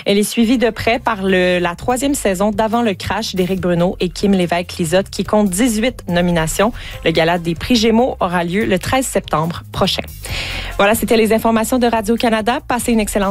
Elle est suivie de près par la 3e saison d'Avant le crash d'Éric Bruno et Kim Lévesque-Lizotte qui compte 18 nominations. Le gala des prix Gémeaux aura lieu le 13 septembre prochain. Voilà, c'était les informations de Radio-Canada. Passez une excellente